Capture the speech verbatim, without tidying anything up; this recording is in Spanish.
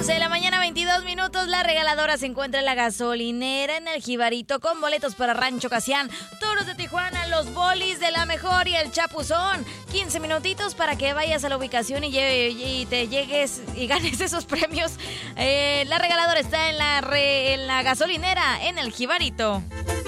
De la mañana, veintidós minutos, la regaladora se encuentra en la gasolinera en el Jibarito con boletos para Rancho Casián, Toros de Tijuana, los Bolis de la Mejor y el Chapuzón. quince minutitos para que vayas a la ubicación y, lleve, y te llegues y ganes esos premios. Eh, la regaladora está en la, re, en la gasolinera en el Jibarito.